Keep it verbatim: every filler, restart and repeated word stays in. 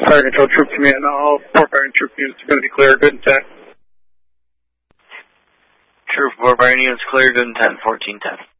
Fire Control Troop Command. All Port Byron Troop units are going to be clear, good intent. Troop Port Byron units clear, good intent, fourteen ten.